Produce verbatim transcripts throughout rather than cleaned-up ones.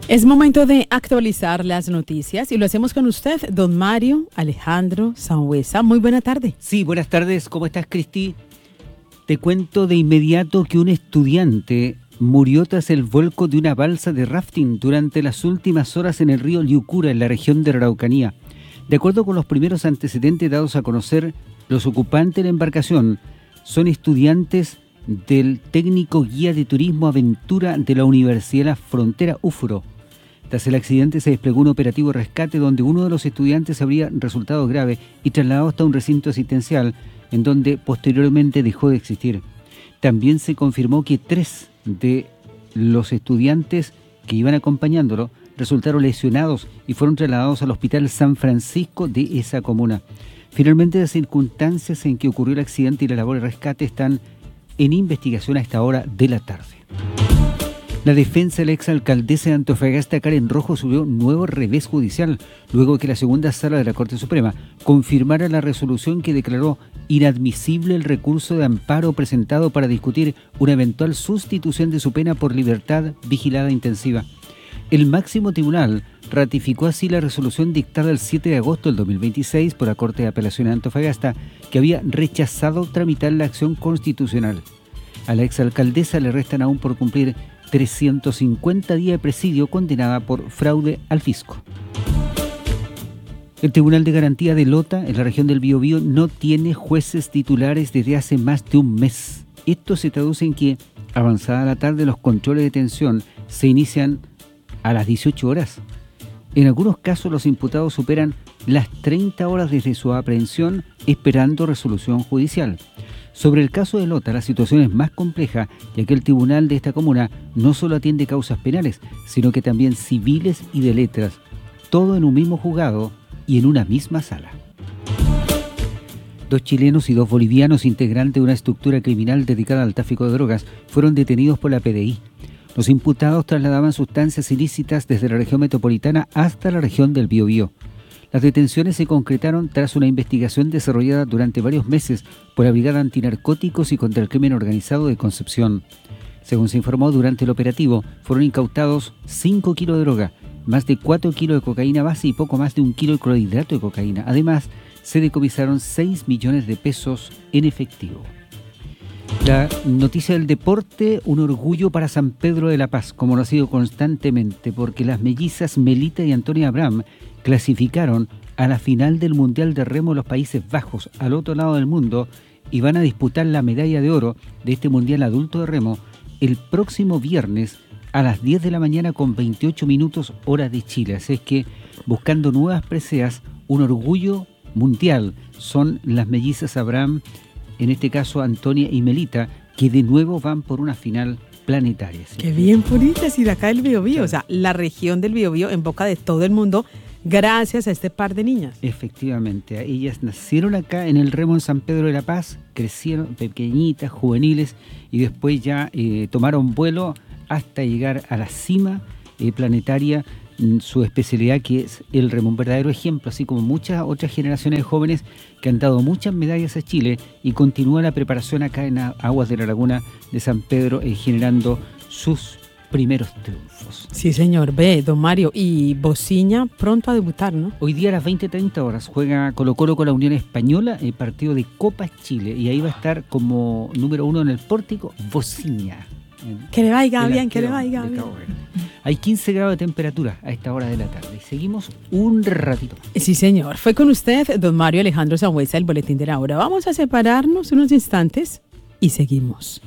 Es momento de actualizar las noticias y lo hacemos con usted, don Mario Alejandro Sangüesa. Muy buena tarde. Sí, buenas tardes. ¿Cómo estás, Cristi? Te cuento de inmediato que un estudiante murió tras el vuelco de una balsa de rafting durante las últimas horas en el río Liucura, en la región de Araucanía. De acuerdo con los primeros antecedentes dados a conocer, los ocupantes de la embarcación son estudiantes del técnico guía de turismo aventura de la Universidad de la Frontera, U F R O. Tras el accidente se desplegó un operativo de rescate donde uno de los estudiantes habría resultado grave y trasladado hasta un recinto asistencial en donde posteriormente dejó de existir. También se confirmó que tres de los estudiantes que iban acompañándolo resultaron lesionados y fueron trasladados al Hospital San Francisco de esa comuna. Finalmente, las circunstancias en que ocurrió el accidente y la labor de rescate están en investigación a esta hora de la tarde. La defensa de la exalcaldesa de Antofagasta, Karen Rojo, subió un nuevo revés judicial luego de que la segunda sala de la Corte Suprema confirmara la resolución que declaró inadmisible el recurso de amparo presentado para discutir una eventual sustitución de su pena por libertad vigilada intensiva. El máximo tribunal ratificó así la resolución dictada el siete de agosto del dos mil veintiséis por la Corte de Apelaciones de Antofagasta, que había rechazado tramitar la acción constitucional. A la exalcaldesa le restan aún por cumplir trescientos cincuenta días de presidio, condenada por fraude al fisco. El Tribunal de Garantía de Lota, en la región del Biobío, no tiene jueces titulares desde hace más de un mes. Esto se traduce en que, avanzada la tarde, los controles de detención se inician a las dieciocho horas. En algunos casos, los imputados superan las treinta horas desde su aprehensión esperando resolución judicial. Sobre el caso de Lota, la situación es más compleja, ya que el tribunal de esta comuna no solo atiende causas penales, sino que también civiles y de letras, todo en un mismo juzgado y en una misma sala. Dos chilenos y dos bolivianos, integrantes de una estructura criminal dedicada al tráfico de drogas, fueron detenidos por la P D I. Los imputados trasladaban sustancias ilícitas desde la región metropolitana hasta la región del Biobío. Las detenciones se concretaron tras una investigación desarrollada durante varios meses por la Brigada Antinarcóticos y contra el Crimen Organizado de Concepción. Según se informó, durante el operativo fueron incautados cinco kilos de droga, más de cuatro kilos de cocaína base y poco más de un kilo de clorhidrato de cocaína. Además, se decomisaron seis millones de pesos en efectivo. La noticia del deporte, un orgullo para San Pedro de la Paz, como lo ha sido constantemente, porque las mellizas Melita y Antonia Abraham clasificaron a la final del Mundial de Remo de los Países Bajos, al otro lado del mundo, y van a disputar la medalla de oro de este Mundial Adulto de Remo el próximo viernes a las diez de la mañana con veintiocho minutos hora de Chile. Así es que, buscando nuevas preseas, un orgullo mundial son las mellizas Abraham, en este caso Antonia y Melita, que de nuevo van por una final planetaria. ¿Sí? Qué bien bonitas, y de acá del Biobío, claro. O sea, la región del Biobío en boca de todo el mundo, gracias a este par de niñas. Efectivamente, ellas nacieron acá en el remo en San Pedro de la Paz, crecieron pequeñitas, juveniles, y después ya eh, tomaron vuelo hasta llegar a la cima eh, planetaria, su especialidad que es el remo, un verdadero ejemplo, así como muchas otras generaciones de jóvenes que han dado muchas medallas a Chile y continúa la preparación acá en aguas de la laguna de San Pedro, eh, generando sus primeros triunfos. Sí, señor. Ve, don Mario, y Bociña pronto a debutar, ¿no? Hoy día a las veinte treinta horas juega Colo Colo con la Unión Española el partido de Copa Chile, y ahí va a estar como número uno en el pórtico Bociña. Que le vaya bien, que le vaya bien. Hay quince grados de temperatura a esta hora de la tarde. Y seguimos un ratito. Sí, señor. Fue con usted, don Mario Alejandro Sangüesa, el boletín de la hora. Vamos a separarnos unos instantes y seguimos.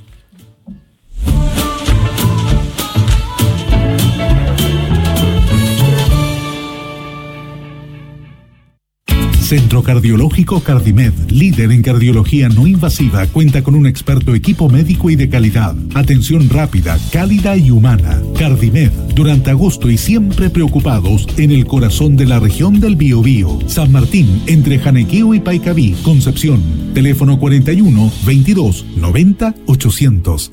Centro Cardiológico Cardimed, líder en cardiología no invasiva, cuenta con un experto equipo médico y de calidad. Atención rápida, cálida y humana. Cardimed, durante agosto y siempre preocupados en el corazón de la región del Biobío. San Martín, entre Janequeo y Paicaví, Concepción. Teléfono cuarenta y uno, veintidós, noventa, ochocientos.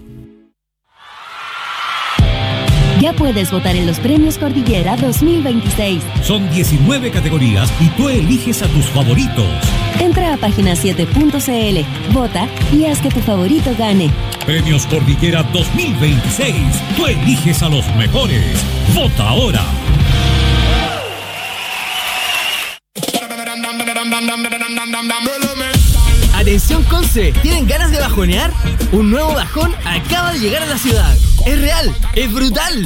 Ya puedes votar en los Premios Cordillera dos mil veintiséis. Son diecinueve categorías y tú eliges a tus favoritos. Entra a página siete punto c l, vota y haz que tu favorito gane. Premios Cordillera dos mil veintiséis. Tú eliges a los mejores. Vota ahora. Atención Conce, ¿tienen ganas de bajonear? Un nuevo bajón acaba de llegar a la ciudad. Es real, es brutal.